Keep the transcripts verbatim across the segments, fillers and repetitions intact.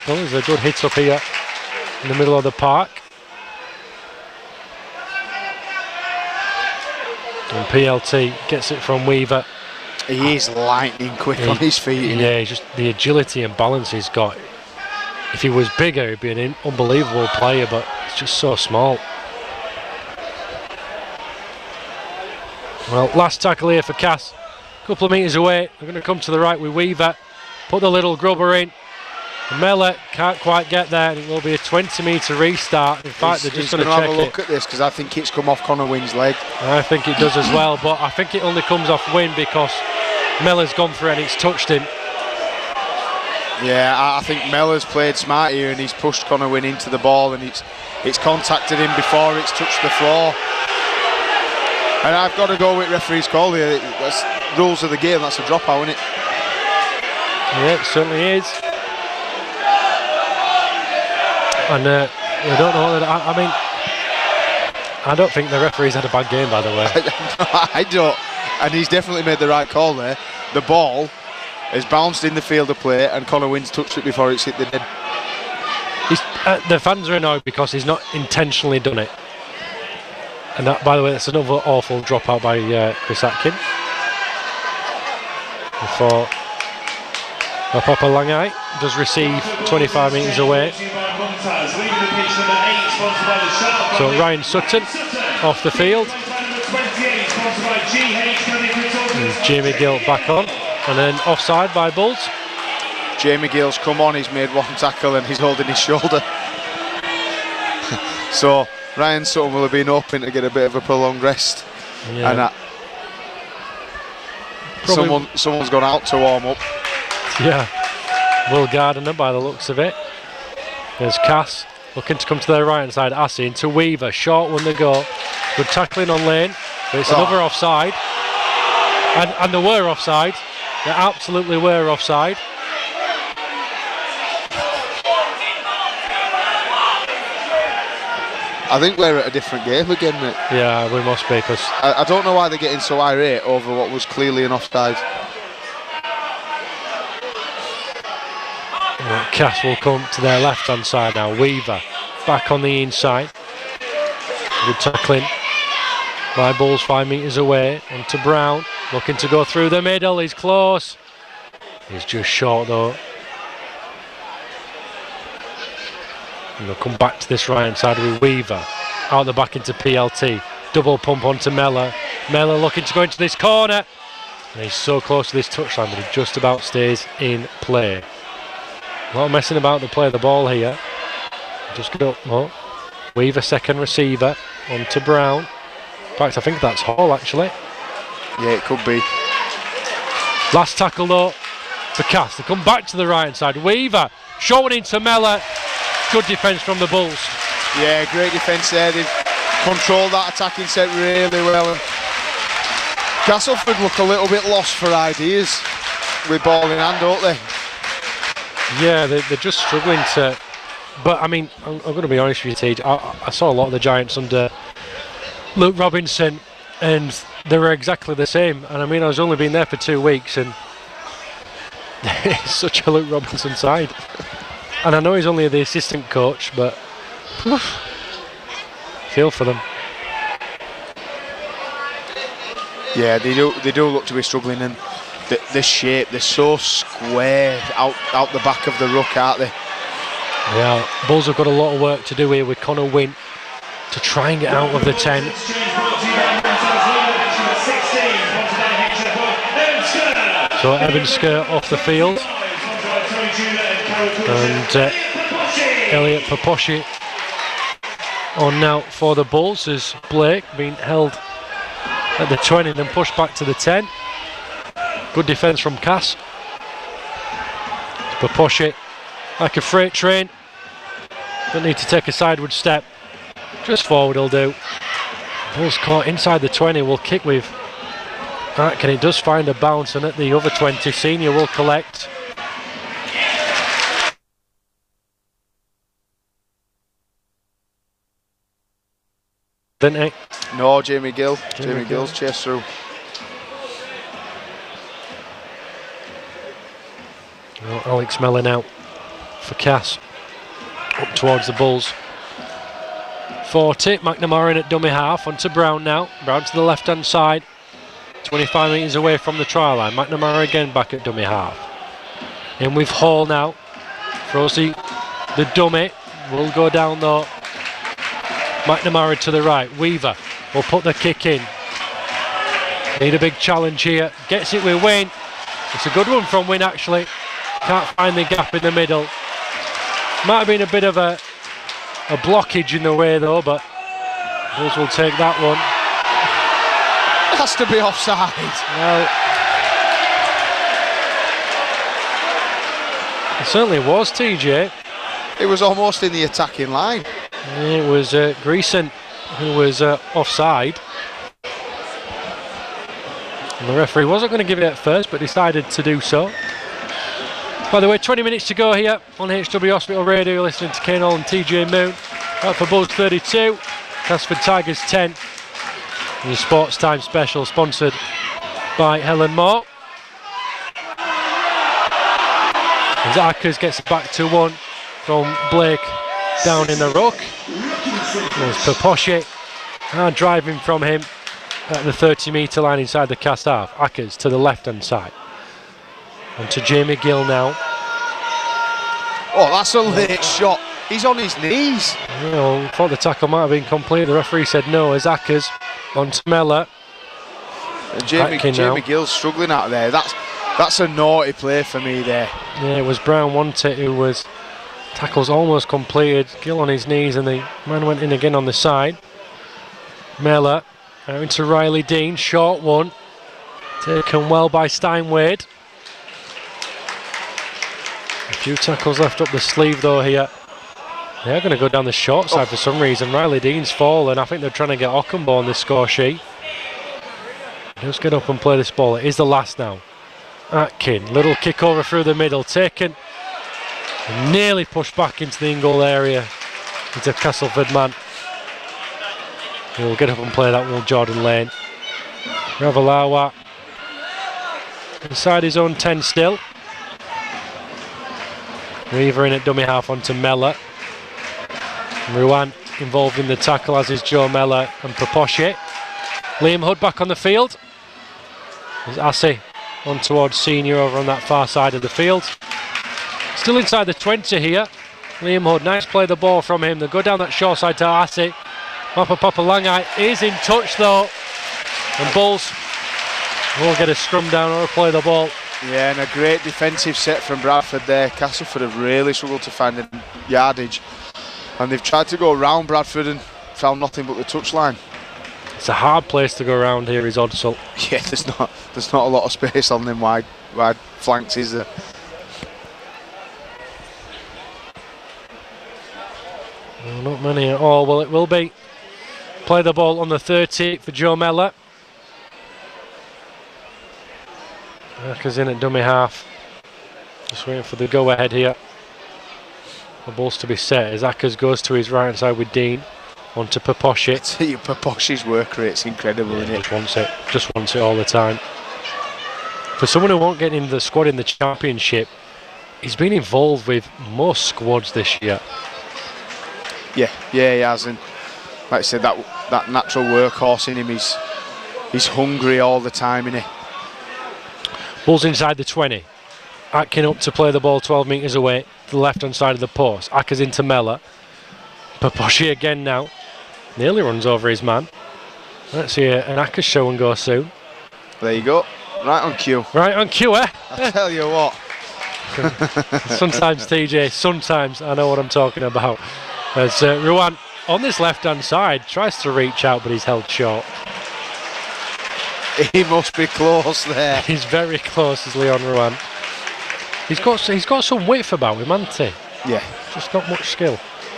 Well, there's a good hit up here in the middle of the park. And P L T gets it from Weaver. He is lightning quick he, on his feet. Yeah, he's just the agility and balance he's got. If he was bigger, he'd be an unbelievable player, but he's just so small. Well, last tackle here for Cass. A couple of metres away. They're going to come to the right with Weaver. Put the little grubber in. Mella can't quite get there, and it will be a twenty metre restart. In fact, he's, they're just going to have check a look it. at this because I think it's come off Connor Wynn's leg. I think it does as well, but I think it only comes off Wynn because Mella's gone for it and it's touched him. Yeah, I think Mella's played smart here and he's pushed Connor Wynn into the ball and it's it's contacted him before it's touched the floor. And I've got to go with referee's call here. That's rules of the game. That's a dropout, isn't it? Yeah, it certainly is. And uh, I don't know that. I, I mean, I don't think the referee's had a bad game, by the way. I don't. And he's definitely made the right call there. The ball has bounced in the field of play, and Connor Wynn's touched it before it's hit the net. He's, uh, the fans are annoyed because he's not intentionally done it. And that, by the way, that's another awful dropout by uh, Chris Atkin. Before Papa Langai does receive twenty-five metres away. So Ryan Sutton off the field. And Jamie Gill back on. And then offside by Bulls. Jamie Gill's come on, he's made one tackle and he's holding his shoulder. So Ryan Sutton will have been hoping to get a bit of a prolonged rest. Yeah. And that someone, someone's gone out to warm up. Yeah, Will Gardiner by the looks of it. There's Cass looking to come to their right hand side. Assy into Weaver, short one to go. Good tackling on lane, but it's Oh. another offside. And, and they were offside. They absolutely were offside. I think we're at a different game again, mate. Yeah, we must be, because I, I don't know why they're getting so irate over what was clearly an offside. Cass will come to their left hand side now. Weaver back on the inside. Good tackling by Bulls five metres away. Onto Brown, looking to go through the middle. He's close. He's just short though. And they'll come back to this right hand side with Weaver. Out the back into P L T. Double pump onto Mella. Mella looking to go into this corner. And he's so close to this touchline, but he just about stays in play. A lot of messing about the play of the ball here. Just go up. Oh. Weaver second receiver onto Brown. In fact, I think that's Hall actually. Yeah, it could be. Last tackle though for Cass. They come back to the right hand side. Weaver showing into Mella. Good defence from the Bulls. Yeah, great defence there. They've controlled that attacking set really well. And Castleford look a little bit lost for ideas with ball in hand, don't they? Yeah, they're, they're just struggling to. But I mean, I'm, I'm going to be honest with you, Tej. I, I saw a lot of the Giants under Luke Robinson, and they were exactly the same. And I mean, I was only been there for two weeks, and it's such a Luke Robinson side. And I know he's only the assistant coach, but oof, feel for them. Yeah, they do. They do look to be struggling, and the, the shape, they're so square out out the back of the ruck, aren't they? Yeah, Bulls have got a lot of work to do here with Connor Wynn to try and get out of the ten. So Evan Skirt off the field. And uh, Elliot Paposhi on now for the Bulls as Blake being held at the twenty and then pushed back to the ten. Good defence from Cass. Paposhi like a freight train. Don't need to take a sideward step. Just forward will do. Bulls caught inside the twenty, will kick with Atkin. It does find a bounce, and at the other twenty, Senior will collect. Didn't he? No, Jamie Gill. Jamie Jamie Gill's chased through. Oh, Alex Mellon out for Cass. Up towards the Bulls. forty, McNamara in at dummy half, onto Brown now. Brown to the left-hand side. twenty-five metres away from the try line. McNamara again back at dummy half. In with Hall now. Throws the, the dummy. Will go down though. McNamara to the right. Weaver will put the kick in. Need a big challenge here. Gets it with Wynn. It's a good one from Wynn actually. Can't find the gap in the middle. Might have been a bit of a, a blockage in the way though, but Bulls will take that one. Has to be offside. Well, it certainly was, T J. It was almost in the attacking line. It was uh, Greason who was uh, offside. And the referee wasn't going to give it at first, but decided to do so. By the way, twenty minutes to go here on H W Hospital Radio. You're listening to Kane Hall and T J Moon. Out for Bulls thirty-two, Casford Tigers ten. And your Sports Time special sponsored by Helen Moore. As Ackers gets it back to one from Blake down in the ruck. There's Paposhi. Hard driving from him at the thirty metre line inside the cast half. Ackers to the left hand side. On to Jamie Gill now. Oh, that's a late shot. He's on his knees. Well, thought the tackle might have been complete. The referee said no as Ackers on to Mellor. And Jamie, Jamie Gill's struggling out there. That's that's a naughty play for me there. Yeah, it was Brown wanted who was tackles almost completed. Gill on his knees and the man went in again on the side. Mellor out into Riley Dean. Short one. Taken well by Steinwade. A few tackles left up the sleeve though here. They're going to go down the short side oh. for some reason. Riley Dean's fallen. I think they're trying to get Ockenbo on this score sheet. Just get up and play this ball. It is the last now. Atkin, little kick over through the middle. Taken. And nearly pushed back into the in-goal area. It's a Castleford man. He'll get up and play that one, Jordan Lane. Ravalawa inside his own ten still. Weaver in at dummy half onto Mellor. Ruan involved in the tackle, as is Joe Mellor and Paposhi. Liam Hood back on the field. There's Assey on towards Senior over on that far side of the field. Still inside the twenty here. Liam Hood, nice play the ball from him. They go down that short side to Assey. Mapa Papalangai is in touch though. And Bulls will get a scrum down or play the ball. Yeah, and a great defensive set from Bradford there. Castleford have really struggled to find the yardage. And they've tried to go around Bradford and found nothing but the touchline. It's a hard place to go around here, is Odsal. Yeah, there's not there's not a lot of space on them wide wide flanks, is there? No, not many at all. Well, it will be. Play the ball on the thirty for Joe Mellor. Ackers in at dummy half. Just waiting for the go ahead here. The ball's to be set as Ackers goes to his right hand side with Dean. On to Paposhi. See, Paposhi's work rate's incredible, yeah, isn't it? Just wants it. Just wants it all the time. For someone who won't get in the squad in the championship, he's been involved with most squads this year. Yeah, yeah, he has. And like I said, that that natural workhorse in him, he's he's hungry all the time, isn't he? Bulls inside the twenty. Atkin up to play the ball twelve metres away to the left hand side of the post. Ackers into Mellor. Paposhi again now. Nearly runs over his man. Let's see an Ackers show and go soon. There you go. Right on cue. Right on cue, eh? I tell you what. Sometimes, T J, sometimes I know what I'm talking about. As uh, Ruan on this left hand side tries to reach out, but he's held short. He must be close there. He's very close, as Leon Ruan. He's got he's got some width about him, hasn't he? Yeah. Just not much skill.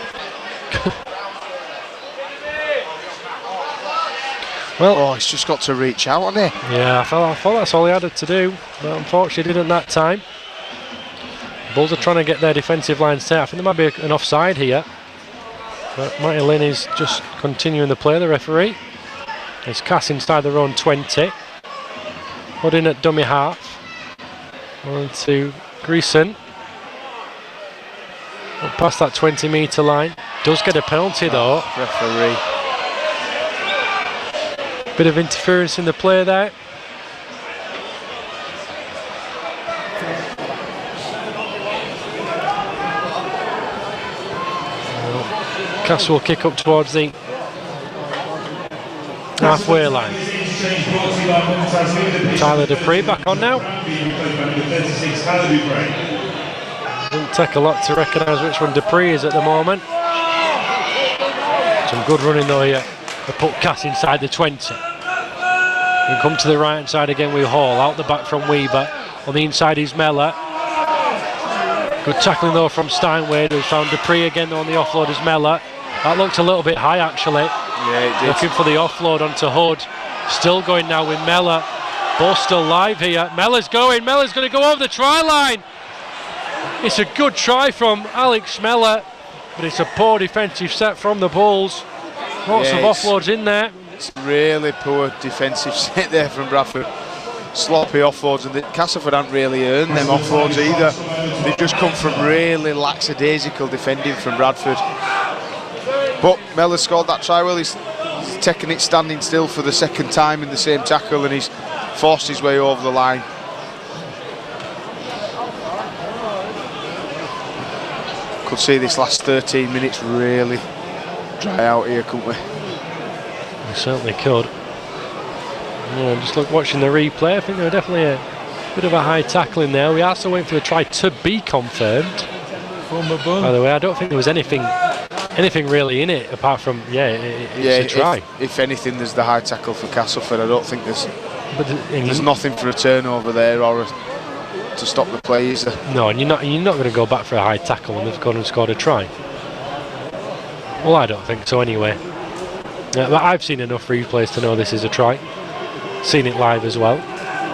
Well, oh, he's just got to reach out, hasn't he? Yeah, I thought, I thought that's all he had to do, but unfortunately didn't that time. Bulls are trying to get their defensive line set. I think there might be a, an offside here. But Matty Lynn is just continuing the play, the referee. It's Cass inside their own twenty. Put in at dummy half. On to Greason. Up past that twenty metre line. Does get a penalty though. Oh, referee. Bit of interference in the play there. Castle will kick up towards the halfway line. Tyler Dupree back on now. Doesn't take a lot to recognise which one Dupree is at the moment. Some good running though here. They put Cass inside the twenty. We come to the right hand side again with Hall. Out the back from Weaver. On the inside is Mellor. Good tackling though from Steinway. We found Dupree again on the offload is Mellor. That looked a little bit high actually. Yeah, it did. Looking for the offload onto Hood. Still going now with Mellor. Ball still live here. Mellor's going. Mellor's going to go over the try line. It's a good try from Alex Mellor, but it's a poor defensive set from the Bulls. Lots Yeah, of offloads in there. It's really poor defensive set there from Bradford. Sloppy offloads, and the Castleford haven't really earned them offloads either. They've just come from really lackadaisical defending from Bradford. But Mellor scored that try well. He's, he's taken it standing still for the second time in the same tackle, and he's forced his way over the line. Could see this last thirteen minutes really dry out here, couldn't we? We certainly could. Yeah, just look, watching the replay, I think there were definitely a bit of a high tackle in there. We are still waiting for the try to be confirmed. By the way, I don't think there was anything anything really in it apart from, yeah, it, it's yeah, a try. If, if anything, there's the high tackle for Castleford. I don't think there's But the, there's nothing for a turnover there or a, to stop the play, is there? No, and you're not you're not going to go back for a high tackle when they've gone and scored a try. Well, I don't think so anyway. Yeah, but I've seen enough replays to know this is a try. Seen it live as well.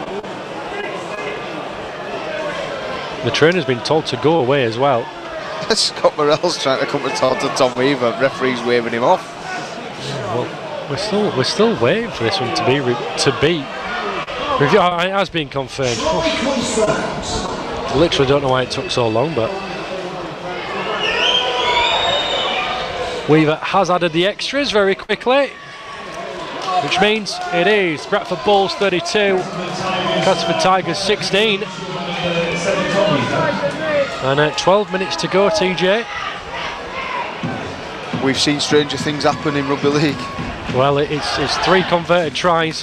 The trainer's been told to go away as well. Scott Morell's trying to come and talk to Tom Weaver. Referee's waving him off. Well, we're still we're still waiting for this one to be re to be review. It has been confirmed. Oh. Literally don't know why it took so long, but Weaver has added the extras very quickly, which means it is Bradford Bulls thirty-two, Castleford Tigers sixteen. And uh, twelve minutes to go, T J. We've seen stranger things happen in rugby league. Well, it, it's, it's three converted tries.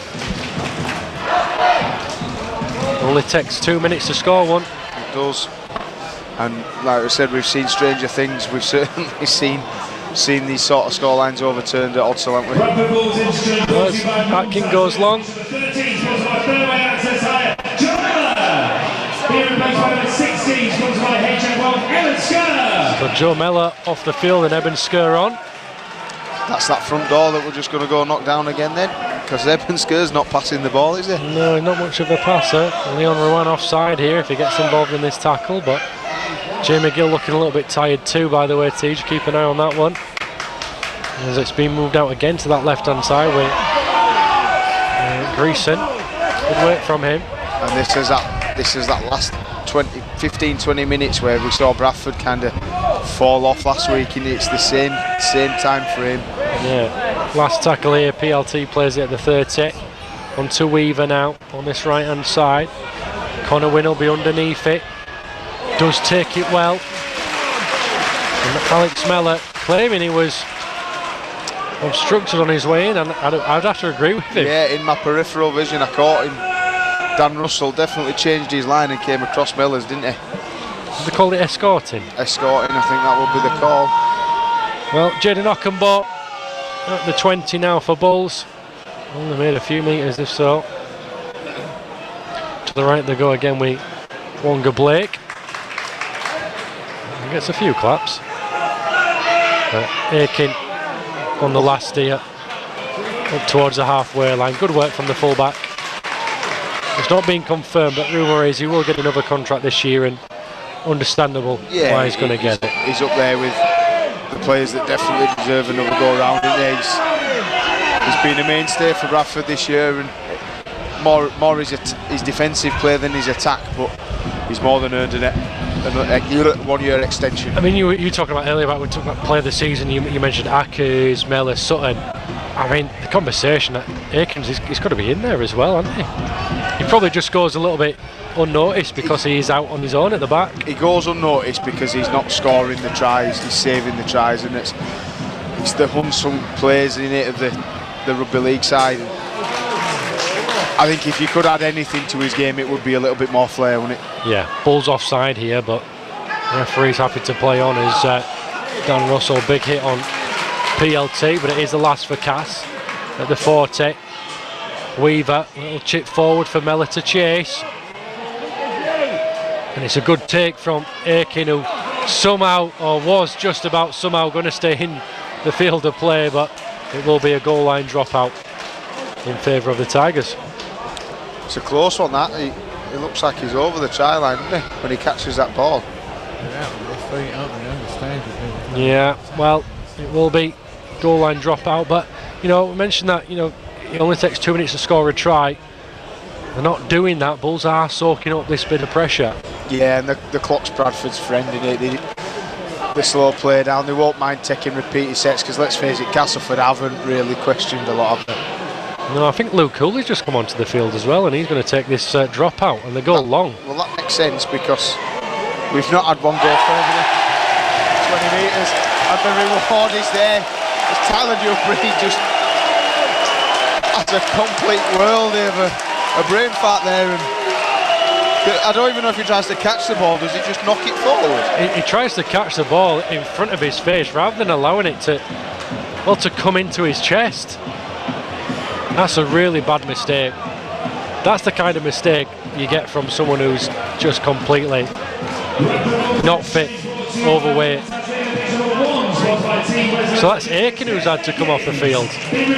Only takes two minutes to score one. It does. And like I said, we've seen stranger things. We've certainly seen seen these sort of scorelines overturned at Odsal, haven't we? Well, Atkin goes long. So Joe Mellor off the field and Eben Skur on. That's that front door that we're just going to go knock down again then, because Eben Skur's not passing the ball, is he? No, not much of a passer. Leon Rowan offside here if he gets involved in this tackle, but Jay McGill looking a little bit tired too, by the way, Tej. Keep an eye on that one, as it's been moved out again to that left-hand side with uh, Greason. Good work from him. And this is that this is that last twenty, fifteen, twenty minutes where we saw Bradford kind of fall off last week, and it's the same same time frame. Yeah, last tackle here, P L T plays it at the thirty. On to Weaver now on this right hand side. Connor Wynn will be underneath it. Does take it well. And Alex Mellor claiming he was obstructed on his way in, and I'd, I'd have to agree with him. Yeah, in my peripheral vision I caught him. Dan Russell definitely changed his line and came across Mellors, didn't he? They call it escorting. Escorting, I think that would be the call. Well, Jaden Ockenbaugh at the twenty now for Bulls. Only made a few metres if so. To the right they go again with Wonga Blake. He gets a few claps. Uh, Aiken on the last here, up towards the halfway line. Good work from the fullback. It's not been confirmed, but rumour is he will get another contract this year, and understandable yeah, why he's going to get it. He's up there with the players that definitely deserve another go round. He's, he's been a mainstay for Bradford this year, and more more his, his defensive play than his attack, but he's more than earned it, a, a one-year extension. I mean, you were you talking about earlier about we talking about player of the season. You, you mentioned Akers, Mellor, Sutton. I mean, the conversation that Aikens he's, he's got to be in there as well, hasn't he? He probably just goes a little bit unnoticed because he, he's out on his own at the back. He goes unnoticed because he's not scoring the tries, he's saving the tries, and it's it's the unsung players in it of the the rugby league side. I think if you could add anything to his game, it would be a little bit more flair, wouldn't it? Yeah, Bull's offside here, but the referee's happy to play on as uh, Dan Russell, big hit on P L T, but it is the last for Cass at the forty. Weaver, little chip forward for Mellor to chase. And it's a good take from Aiken, who somehow, or was just about somehow going to stay in the field of play, but it will be a goal line dropout in favour of the Tigers. It's a close one, that. He, it looks like he's over the try line, doesn't he, when he catches that ball. Yeah, well, it will be goal line dropout, but, you know, we mentioned that, you know, it only takes two minutes to score a try. They're not doing that. Bulls are soaking up this bit of pressure. Yeah, and the, the clock's Bradford's friend in it. They, the slow play down, they won't mind taking repeated sets, because let's face it, Castleford haven't really questioned a lot of it. No, I think Luke Cooley's just come onto the field as well, and he's going to take this uh, drop out, and they go that, long. Well, that makes sense, because we've not had one go further than twenty metres, and the reward is there. As Tyler Dupree just has a complete world of a, a brain fart there, and I don't even know if he tries to catch the ball. Does he just knock it forward? He, he tries to catch the ball in front of his face rather than allowing it to, well, to come into his chest. That's a really bad mistake. That's the kind of mistake you get from someone who's just completely not fit, overweight. So that's Aiken who's had to come off the field.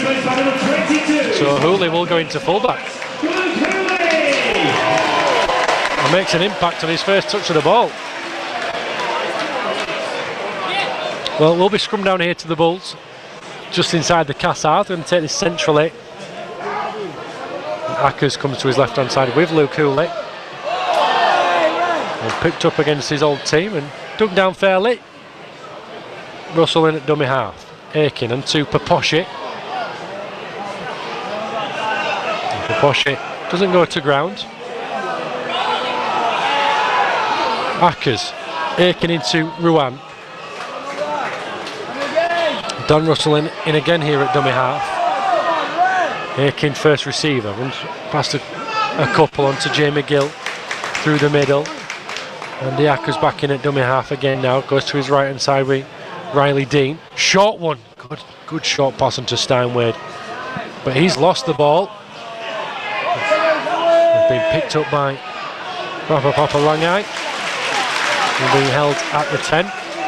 So Hooley will go into fullback. And makes an impact on his first touch of the ball. Well, we'll be scrummed down here to the Bulls, just inside the Cassard. Going to take this centrally. Akers comes to his left hand side with Luke Hooley. And picked up against his old team and dug down fairly. Russell in at dummy half. Aiken and to Paposhi. Paposhi doesn't go to ground. Akers, Aiken into Ruan. Dan Russell in, in again here at dummy half. Aiken first receiver, runs past a, a couple onto Jamie Gill through the middle. And the Akers back in at dummy half again now. Goes to his right hand side with Riley Dean. Short one. Good, good short pass onto Steinwade. But he's lost the ball. It's been picked up by Papa Papa Langai. And being held at the ten.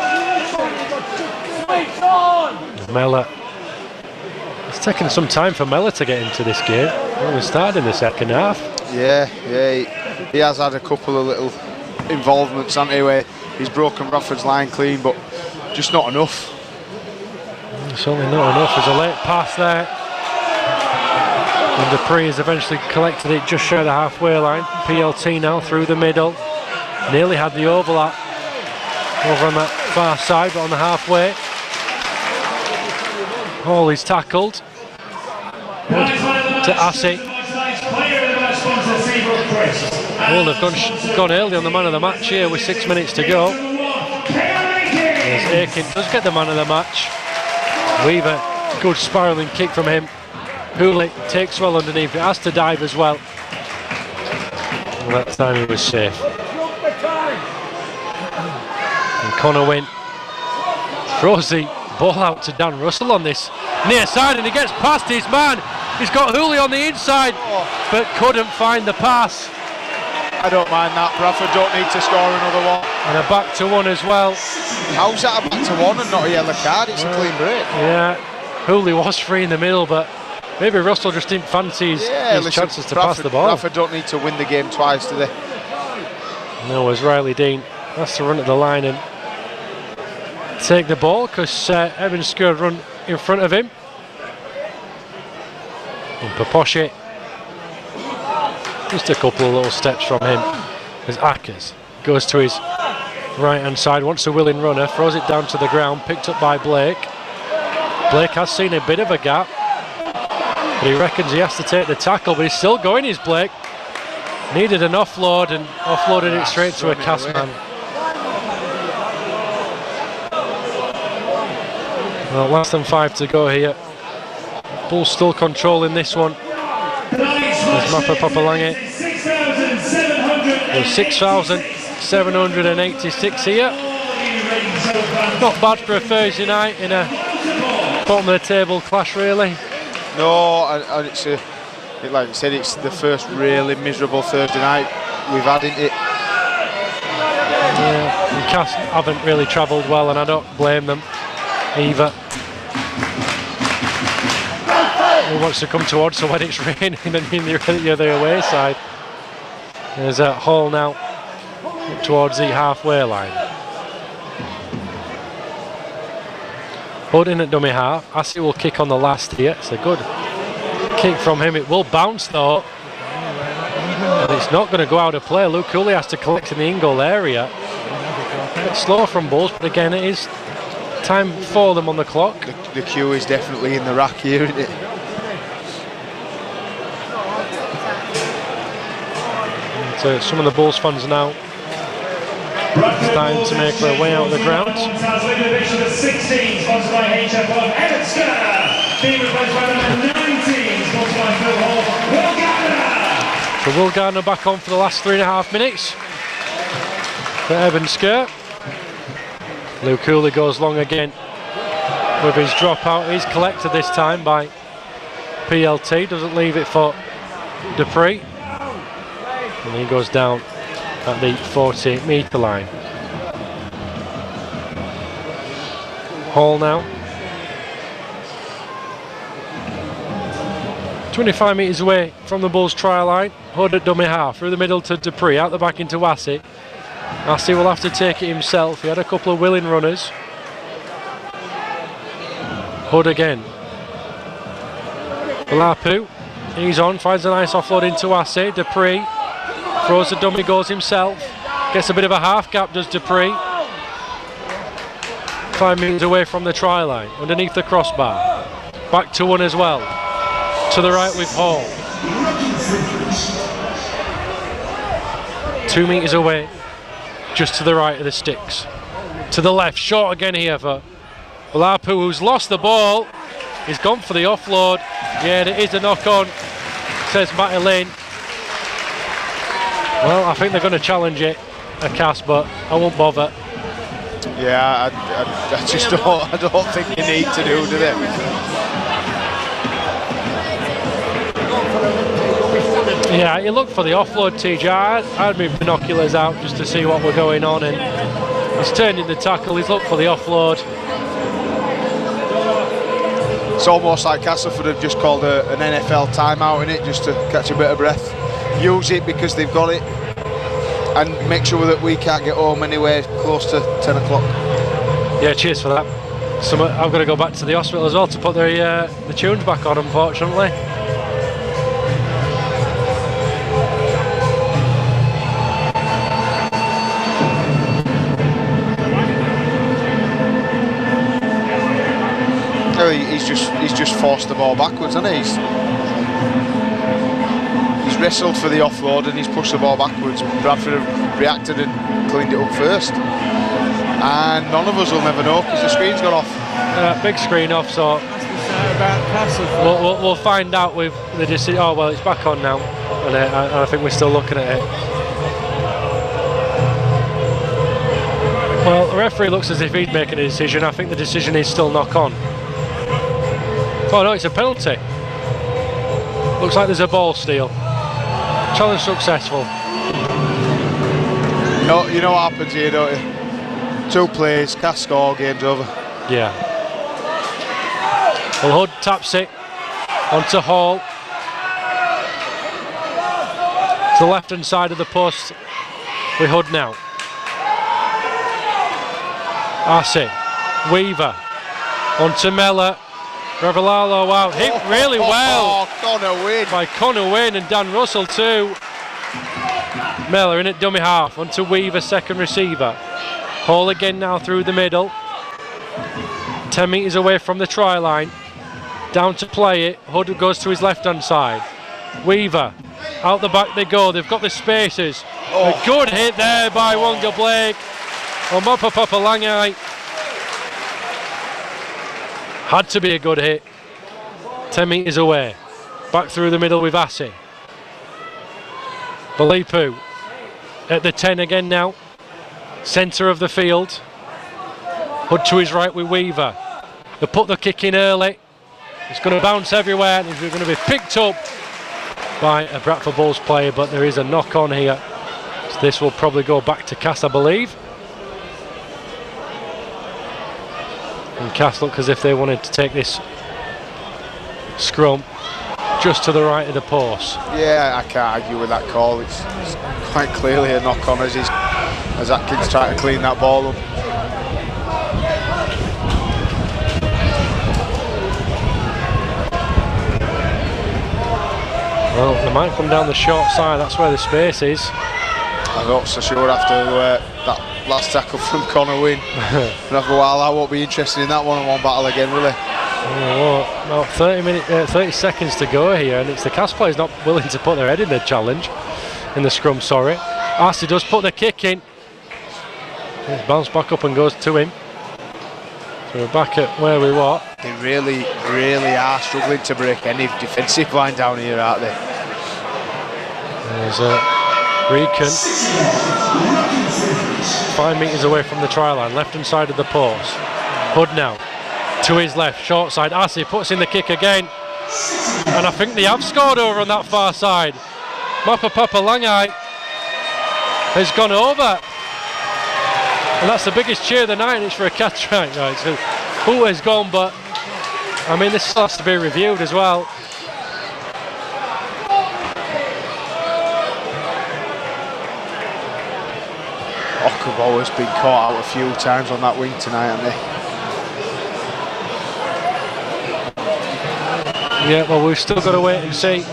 Mellor. It's taken some time for Mellor to get into this game. Well, we started in the second half. Yeah, yeah, he, he has had a couple of little involvements, hasn't he, where he's broken Bradford's line clean, but just not enough. Certainly not enough. There's a late pass there. And Dupree has eventually collected it just short of the halfway line. P L T now through the middle. Nearly had the overlap over on that far side, but on the halfway. Hall is tackled. To Assey. Well, they've gone, gone early on the man of the match here with six minutes to go. As Aiken does get the man of the match. Weaver, good spiralling kick from him. Hooley takes well underneath, it has to dive as well. And that time he was safe. And Connor Wynn throws the ball out to Dan Russell on this near side, and he gets past his man. He's got Hooley on the inside, but couldn't find the pass. I don't mind that. Bradford don't need to score another one. And a back to one as well. How's that a back to one and not a yellow card? It's well, a clean break. Yeah, Hooley was free in the middle, but maybe Russell just didn't fancy his, yeah, his listen, chances to Bradford, pass the ball. Bradford don't need to win the game twice, do they? No, as Riley Dean has to run at the line and take the ball, because uh, Evans scored run in front of him. And Paposhi, just a couple of little steps from him, as Akers goes to his Right hand side, wants a willing runner, throws it down to the ground, picked up by Blake. Blake has seen a bit of a gap, but he reckons he has to take the tackle, but he's still going, is Blake. Needed an offload and offloaded it straight to a cast man. Well, less than five to go here. Bulls still controlling this one. There's Mapa Papalangi. There's six thousand seven hundred eighty-six here. Not bad for a Thursday night in a bottom of the table clash, really. No, and, and it's a, it, like you said, it's the first really miserable Thursday night we've had, isn't it? Yeah, and Cass haven't really travelled well, and I don't blame them either. He wants to come towards her when it's raining and in the, the other away side. There's a Hall now towards the halfway line. Holding at dummy half. Assey will kick on the last here. It's a good kick from him. It will bounce though. And it's not going to go out of play. Luke Cooley has to collect in the in-goal area. A bit slow from Bulls, but again it is time for them on the clock. The, the queue is definitely in the rack here, isn't it? So some of the Bulls fans now starting to make their way out of the ground. sixteen, sponsored by H F one, Emmett Skinner, being replaced by number nineteen, sponsored by Phil Hall, Will Gardner. So Will Gardner back on for the last three and a half minutes for Evan Sker. Luke Cooley goes long again with his dropout. He's collected this time by P L T, doesn't leave it for Dupree. And he goes down at the forty metre line. Hall now. twenty-five metres away from the Bulls try line. Hood at dummy half, through the middle to Dupree, out the back into Assey. Assey will have to take it himself. He had a couple of willing runners. Hood again. Lapu, he's on, finds a nice offload into Assey. Dupree throws the dummy, goes himself. Gets a bit of a half gap, does Dupree. Five metres away from the try line, underneath the crossbar. Back to one as well. To the right with Hall. Two metres away, just to the right of the sticks. To the left, short again here for Lapu, who's lost the ball. He's gone for the offload. Yeah, it is a knock on, says Matty Lane. Well, I think they're going to challenge it, a cast, but I won't bother. Yeah, I, I, I just don't. I don't think you need to do, do they? Yeah, you look for the offload, T J. I had my binoculars out just to see what were going on, and he's turned in the tackle. He's looked for the offload. It's almost like Castleford have just called a, an N F L timeout in it, just to catch a bit of breath. Use it because they've got it, and make sure that we can't get home anywhere close to ten o'clock. Yeah, cheers for that. So I've got to go back to the hospital as well to put the uh, the tunes back on, unfortunately. He's just he's just forced the ball backwards, hasn't he? He's, he's wrestled for the offload and he's pushed the ball backwards. Bradford have reacted and cleaned it up first, and none of us will never know because the screen's gone off. Uh, big screen off, so we'll, we'll, we'll find out with the decision. Oh well, it's back on now, and uh, I, I think we're still looking at it. Well, the referee looks as if he's making a decision. I think the decision is still knock on. Oh no, it's a penalty. Looks like there's a ball steal. Challenge successful. You know, you know what happens here, don't you? Two plays, cast score, game's over. Yeah. Well, Hood taps it onto Hall. To the left hand side of the post with Hood now. Assey, Weaver, onto Mellor. Revelalo out, hit really well. Oh, Connor Wynne. By Connor Wynne and Dan Russell too. Mellor in at dummy half, onto Weaver, second receiver. Hall again now through the middle. ten metres away from the try line. Down to play it. Hood goes to his left hand side. Weaver. Out the back they go. They've got the spaces. Oh. A good hit there by Wonga Blake. Oh, Mapapa-Langai. Had to be a good hit. ten metres away. Back through the middle with Assi. Balipu at the ten again now. Centre of the field. Hood to his right with Weaver. They put the kick in early. It's going to bounce everywhere and it's going to be picked up by a Bradford Bulls player, but there is a knock on here. So this will probably go back to Cass, I believe. And Cass look as if they wanted to take this scrum just to the right of the post. Yeah, I can't argue with that call. It's, it's quite clearly a knock on as, he's, as Atkins trying to clean that ball up. Well, they might come down the short side, that's where the space is. I'm not so sure after uh, that last tackle from Connor Wynne. And after a while, I won't be interested in that one-on-one battle again, will they? Oh, well, thirty minutes, uh, thirty seconds to go here, and it's the Cass players not willing to put their head in the challenge, in the scrum, sorry. Assi does put the kick in. It's bounced back up and goes to him. So we're back at where we were. They really, really are struggling to break any defensive line down here, aren't they? There's a Recon. Five metres away from the try line, left hand side of the post. Hood now to his left, short side. Assi puts in the kick again. And I think they have scored over on that far side. Mapapa-Langai has gone over. And that's the biggest cheer of the night, and it's for a catch right now. So Hooter has gone, but I mean, this has to be reviewed as well. Okubo has been caught out a few times on that wing tonight, haven't they? Yeah, well, we've still got to wait and see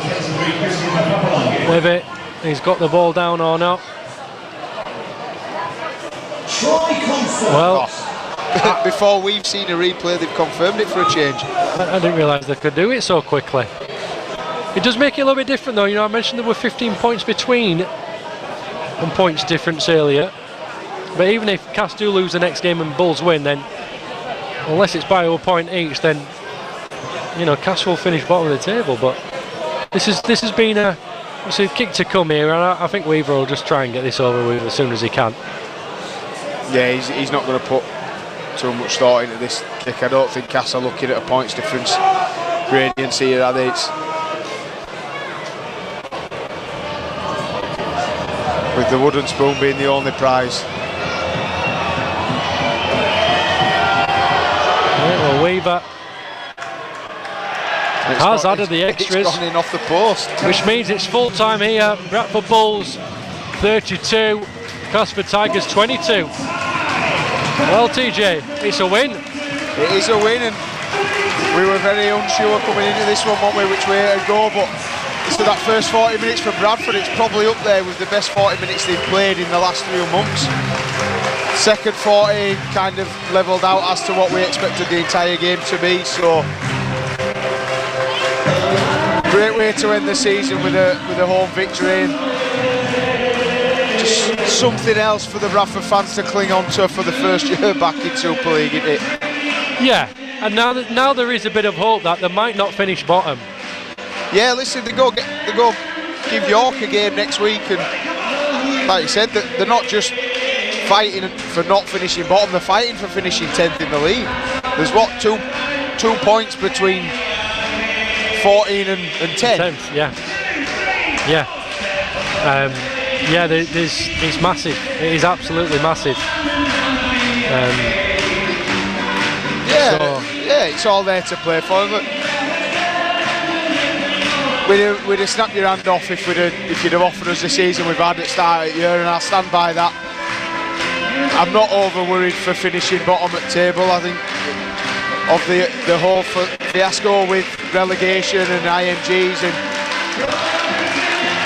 whether he's got the ball down or not. Well, oh. Before we've seen a replay, they've confirmed it for a change. I, I didn't realise they could do it so quickly. It does make it a little bit different though. You know, I mentioned there were fifteen points between and points difference earlier. But even if Cass do lose the next game and Bulls win, then unless it's by a point each, then you know Cass will finish bottom of the table. But this is this has been a, it's a kick to come here, and I, I think Weaver will just try and get this over with as soon as he can. Yeah, he's, he's not going to put too much thought into this kick. I don't think Cass are looking at a points difference gradients here, are they? It's with the wooden spoon being the only prize. Yeah, well, Weaver has added the extras. It's gone in off the post. Which means it's full time here. Bradford Bulls thirty-two, Casper Tigers twenty-two. Well, T J, it's a win. It is a win, and we were very unsure coming into this one, weren't we, which way to go, but so that first forty minutes for Bradford, it's probably up there with the best forty minutes they've played in the last few months. Second forty kind of levelled out as to what we expected the entire game to be, so great way to end the season with a with a home victory. Just something else for the Bradford fans to cling on to for the first year back in Super League, isn't it? Yeah, and now that now there is a bit of hope that they might not finish bottom. Yeah, listen, they go get, they go give York a game next week, and like you said, they're not just fighting for not finishing bottom; they're fighting for finishing tenth in the league. There's what two two points between fourteen and, and ten. tenth, yeah, yeah, um, yeah. There, there's it's massive. It is absolutely massive. Um, yeah, so. yeah, it's all there to play for. Look, We'd have, we'd have snapped your hand off if we'd have, if you'd have offered us the season we've had at the start of the year, and I'll stand by that. I'm not over worried for finishing bottom at table. I think of the the whole fiasco with relegation and I M Gs, and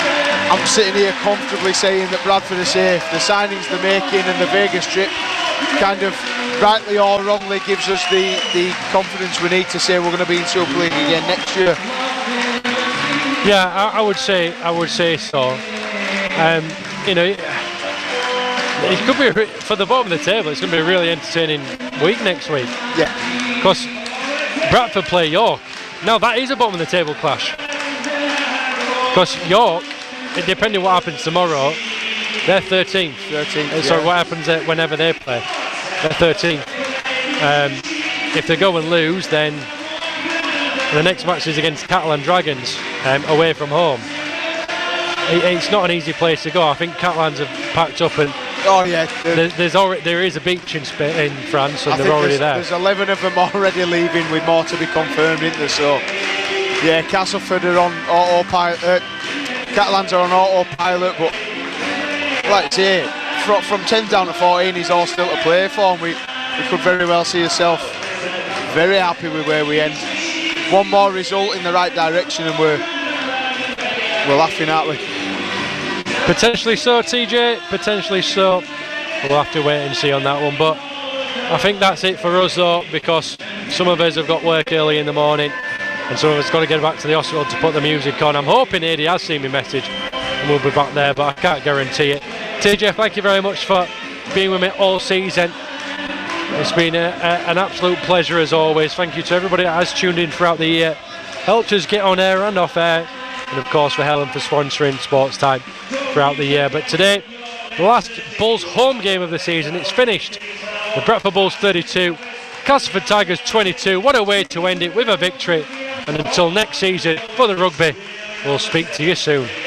I'm sitting here comfortably saying that Bradford are safe. The signings they're making and the Vegas trip kind of rightly or wrongly gives us the, the confidence we need to say we're going to be in Super League again next year. Yeah, I, I would say I would say so. Um, you know, it, it could be a, for the bottom of the table. It's going to be a really entertaining week next week. Yeah, because Bradford play York. Now that is a bottom of the table clash. Because York, it, depending what happens tomorrow, they're thirteenth. thirteenth. Uh, sorry, yeah. what happens uh, whenever they play? They're thirteenth. Um, if they go and lose, then the next match is against Catalan Dragons, um, away from home. It, it's not an easy place to go. I think Catalans have packed up, and oh yeah, there, there's already there is a beach in Sp in France, and I they're think already there's, there. There's eleven of them already leaving, with more to be confirmed, isn't there? So yeah, Castleford are on autopilot. Uh, Catalans are on autopilot, but like I say, from, from ten down to fourteen is all still to play for, and we, we could very well see ourselves very happy with where we end. One more result in the right direction and we're we're laughing, aren't we? Potentially so, T J, potentially so. We'll have to wait and see on that one, but I think that's it for us though, because some of us have got work early in the morning and some of us got to get back to the hospital to put the music on. I'm hoping Adi has seen my message and we'll be back there, but I can't guarantee it. T J, thank you very much for being with me all season. It's been a, a, an absolute pleasure as always. Thank you to everybody that has tuned in throughout the year, helped us get on air and off air, and of course for Helen for sponsoring Sports Time throughout the year. But today, the last Bulls home game of the season, it's finished. The Bradford Bulls thirty-two, Castleford Tigers twenty-two. What a way to end it with a victory. And until next season for the rugby, we'll speak to you soon.